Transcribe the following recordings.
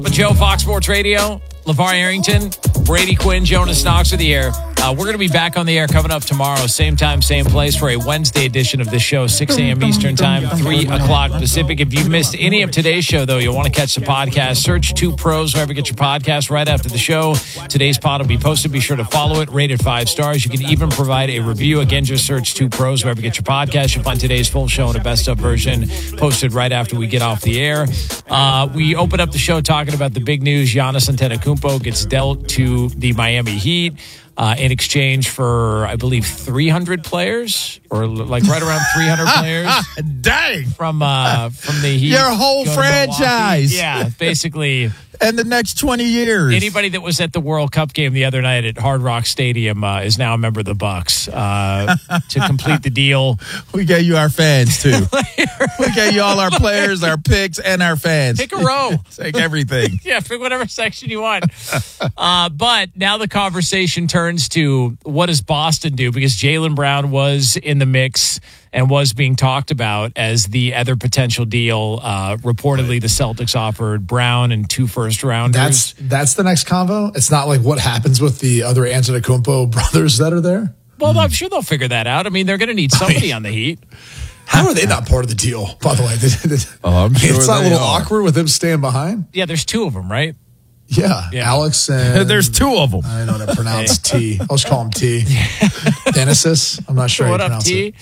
But Joe, Fox Sports Radio, LeVar Arrington, Brady Quinn, Jonas Knox are the air. We're going to be back on the air coming up tomorrow, same time, same place for a Wednesday edition of this show, 6 a.m. Eastern time, 3 o'clock Pacific. If you've missed any of today's show, though, you'll want to catch the podcast. Search 2 Pros wherever you get your podcast right after the show. Today's pod will be posted. Be sure to follow it, rate it 5 stars. You can even provide a review. Again, just search 2 Pros wherever you get your podcast. You'll find today's full show in a best-of version posted right after we get off the air. We open up the show talking about the big news. Giannis Antetokounmpo gets dealt to the Miami Heat in exchange for, I believe, 300 players, or like right around 300 players. Dang! From the Heat. Your whole franchise. Yeah, basically. And the next 20 years. Anybody that was at the World Cup game the other night at Hard Rock Stadium is now a member of the Bucks. To complete the deal. We gave you our fans, too. We gave you all our players, our picks, and our fans. Pick a row. Take everything. Yeah, pick whatever section you want. But now the conversation turns to, what does Boston do? Because Jaylen Brown was in the mix and was being talked about as the other potential deal. Reportedly, the Celtics offered Brown and 2 first-rounders. That's the next convo? It's not like what happens with the other Antetokounmpo brothers that are there? Well, I'm sure they'll figure that out. I mean, they're going to need somebody on the Heat. How are they not part of the deal, by the way? I'm sure it's not a little are. awkward with him staying behind? Yeah, there's 2 of them, right? Yeah. Alex and... There's 2 of them. I don't know how to pronounce T. I'll just call him T. Genesis. I'm not sure how to pronounce it.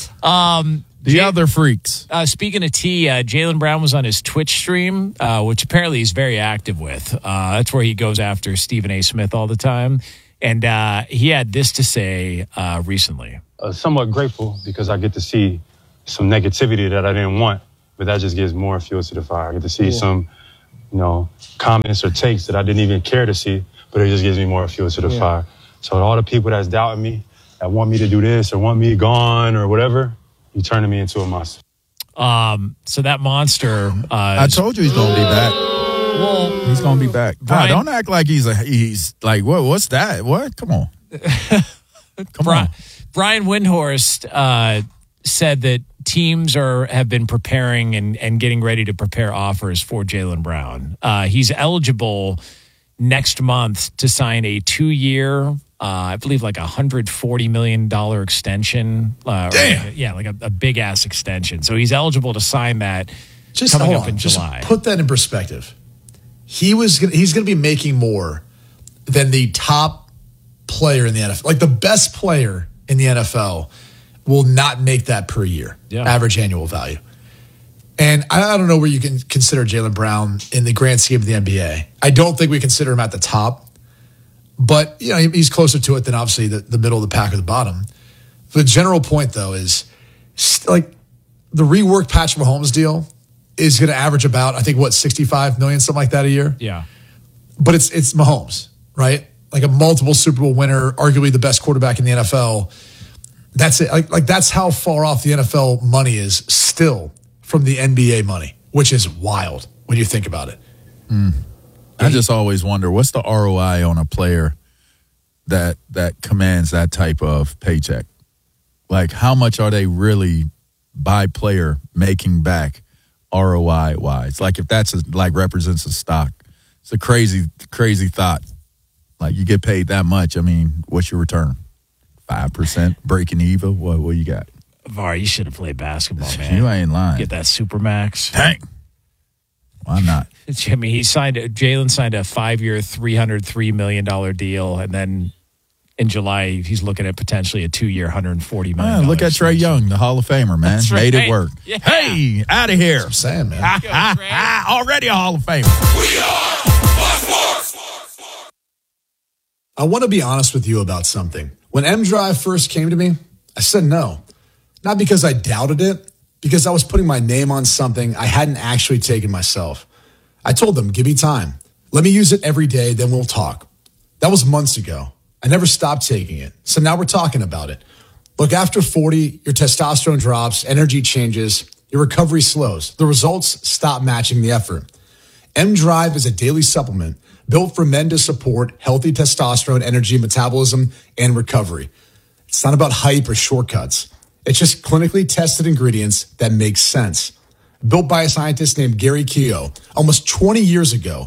The other freaks. Speaking of T, Jaylen Brown was on his Twitch stream, which apparently he's very active with. That's where he goes after Stephen A. Smith all the time. And he had this to say recently. Somewhat grateful because I get to see some negativity that I didn't want, but that just gives more fuel to the fire. I get to see some, comments or takes that I didn't even care to see, but it just gives me more fuel to the fire. So all the people that's doubting me, that want me to do this or want me gone or whatever, you turning me into a monster. So that monster. I told you he's going to be back. Well, he's going to be back. Brian, don't act like he's like, what? What's that? What? Come on. Come on. Brian Windhorst said that teams have been preparing and getting ready to prepare offers for Jaylen Brown. He's eligible next month to sign a 2-year, I believe like $140 million extension. Damn. Yeah, like a big ass extension. So he's eligible to sign that just coming up in July. Just put that in perspective. He's going to be making more than the top player in the NFL. Like the best player in the NFL will not make that per year, average annual value. And I don't know where you can consider Jaylen Brown in the grand scheme of the NBA. I don't think we consider him at the top, but he's closer to it than obviously the middle of the pack or the bottom. The general point, though, is like the reworked Patrick Mahomes deal is going to average about, I think, $65 million, something like that a year. Yeah. But it's Mahomes, right? Like a multiple Super Bowl winner, arguably the best quarterback in the NFL. That's it. Like that's how far off the NFL money is still from the NBA money, which is wild when you think about it. I just always wonder, what's the ROI on a player that commands that type of paycheck? Like, how much are they really by player making back ROI wise? Like, if that's represents a stock, it's a crazy thought. Like, you get paid that much. I mean, what's your return? 5% breaking even? What you got? VAR, you should have played basketball, man. You ain't lying. Get that Supermax. Dang. Why not? I mean, Jaylen signed a 5-year, $303 million deal, and then in July, he's looking at potentially a 2-year, $140 million. Look at Trae Young, the Hall of Famer, man. That's Made right. it work. Yeah. Hey, out of here. I'm saying, man. Already a Hall of Famer. We are Fox Sports. I want to be honest with you about something. When M-Drive first came to me, I said no. Not because I doubted it, because I was putting my name on something I hadn't actually taken myself. I told them, give me time. Let me use it every day, then we'll talk. That was months ago. I never stopped taking it. So now we're talking about it. Look, after 40, your testosterone drops, energy changes, your recovery slows. The results stop matching the effort. M-Drive is a daily supplement built for men to support healthy testosterone, energy, metabolism, and recovery. It's not about hype or shortcuts. It's just clinically tested ingredients that make sense. Built by a scientist named Gary Keogh almost 20 years ago,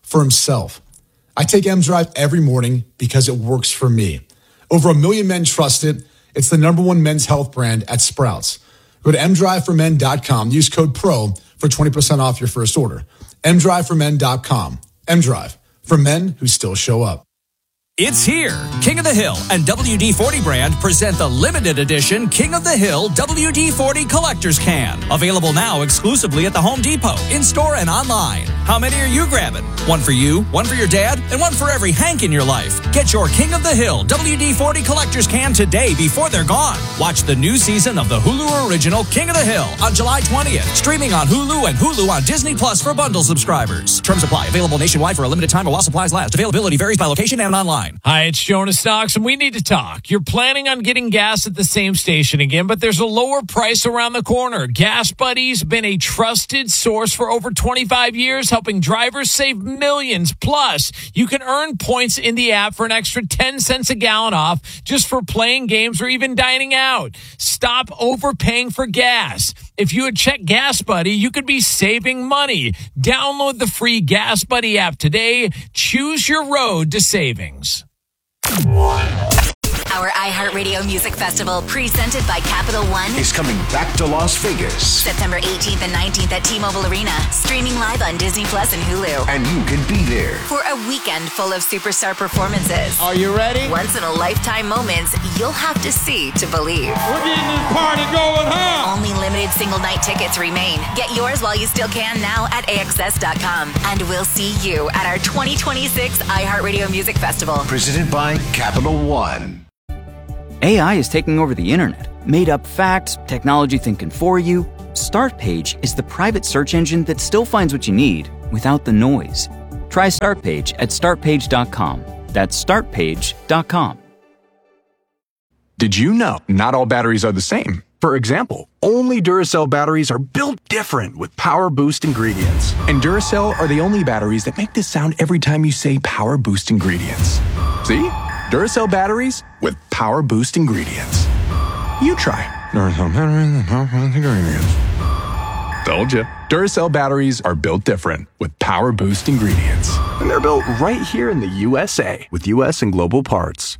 for himself. I take M-Drive every morning because it works for me. Over 1 million men trust it. It's the #1 men's health brand at Sprouts. Go to mdriveformen.com. Use code PRO for 20% off your first order. mdriveformen.com. M-Drive, for men who still show up. It's here. King of the Hill and WD-40 brand present the limited edition King of the Hill WD-40 Collector's Can. Available now exclusively at the Home Depot, in-store and online. How many are you grabbing? One for you, one for your dad, and one for every Hank in your life. Get your King of the Hill WD-40 Collector's Can today before they're gone. Watch the new season of the Hulu original King of the Hill on July 20th. Streaming on Hulu and Hulu on Disney Plus for bundle subscribers. Terms apply. Available nationwide for a limited time while supplies last. Availability varies by location and online. Hi, it's Jonas Knox, and we need to talk. You're planning on getting gas at the same station again, but there's a lower price around the corner. Gas Buddy's been a trusted source for over 25 years, helping drivers save millions. Plus, you can earn points in the app for an extra 10 cents a gallon off just for playing games or even dining out. Stop overpaying for gas. If you had checked Gas Buddy, you could be saving money. Download the free Gas Buddy app today. Choose your road to savings. Our iHeartRadio Music Festival, presented by Capital One, is coming back to Las Vegas. September 18th and 19th at T-Mobile Arena. Streaming live on Disney Plus and Hulu. And you can be there For a weekend full of superstar performances. Are you ready? Once-in-a-lifetime moments you'll have to see to believe. We're getting this party going, huh? Only limited single-night tickets remain. Get yours while you still can now at AXS.com. And we'll see you at our 2026 iHeartRadio Music Festival. Presented by Capital One. AI is taking over the internet. Made-up facts, technology thinking for you. Startpage is the private search engine that still finds what you need without the noise. Try Startpage at startpage.com. That's startpage.com. Did you know not all batteries are the same? For example, only Duracell batteries are built different with Power Boost ingredients. And Duracell are the only batteries that make this sound every time you say Power Boost ingredients. See? Duracell batteries with Power Boost ingredients. You try. Duracell batteries with Power Boost ingredients. Told ya. Duracell batteries are built different with Power Boost ingredients. And they're built right here in the USA with US and global parts.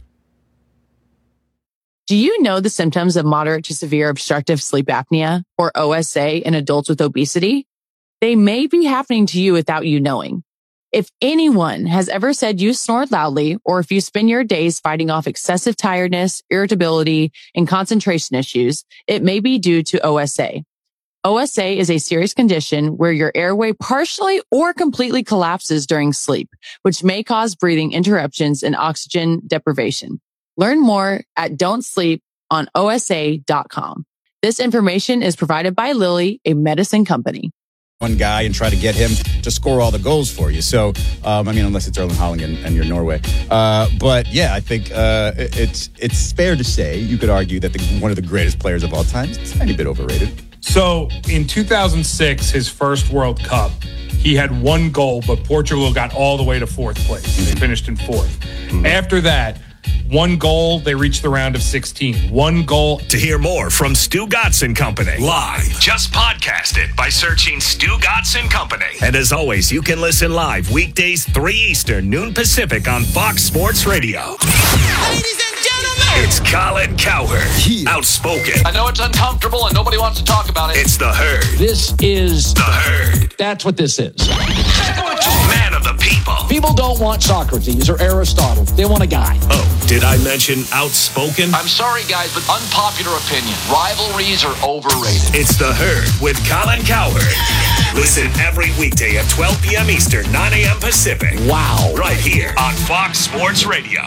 Do you know the symptoms of moderate to severe obstructive sleep apnea, or OSA, in adults with obesity? They may be happening to you without you knowing. If anyone has ever said you snore loudly, or if you spend your days fighting off excessive tiredness, irritability, and concentration issues, it may be due to OSA. OSA is a serious condition where your airway partially or completely collapses during sleep, which may cause breathing interruptions and oxygen deprivation. Learn more at don'tsleeponosa.com. This information is provided by Lilly, a medicine company. One guy and try to get him to score all the goals for you. So, unless it's Erling Haaland and you're Norway. But yeah, I think it's fair to say, you could argue that one of the greatest players of all time is a tiny bit overrated. So in 2006, his first World Cup, he had one goal, but Portugal got all the way to fourth place. They finished in fourth. After that, one goal, they reached the round of 16. One goal. To hear more from Stu Gatz and Company live, just podcast it by searching Stu Gatz and Company. And as always, you can listen live weekdays 3 Eastern, noon Pacific on Fox Sports Radio. Ladies and gentlemen, it's Colin Cowherd, outspoken. I know it's uncomfortable and nobody wants to talk about it. It's The Herd. This is The Herd. That's what this is. Man of the people. People don't want Socrates or Aristotle. They want a guy. Oh, did I mention outspoken? I'm sorry, guys, but unpopular opinion. Rivalries are overrated. It's The Herd with Colin Cowherd. Listen every weekday at 12 p.m. Eastern, 9 a.m. Pacific. Wow. Right here on Fox Sports Radio.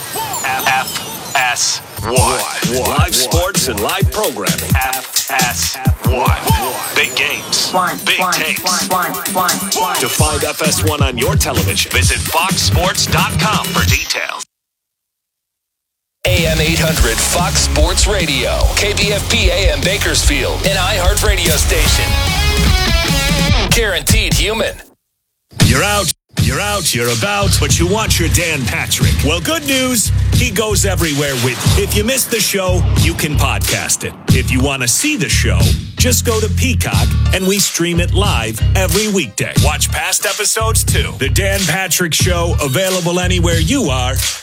FS1. Live sports and live programming. FS1. Big games. Big takes. To find FS1 on your television, visit foxsports.com for details. AM 800 Fox Sports Radio. KBFP AM Bakersfield. An iHeart radio station. Guaranteed human. You're out. You're out, you're about, but you want your Dan Patrick. Well, good news, he goes everywhere with you. If you missed the show, you can podcast it. If you want to see the show, just go to Peacock and we stream it live every weekday. Watch past episodes too. The Dan Patrick Show, available anywhere you are.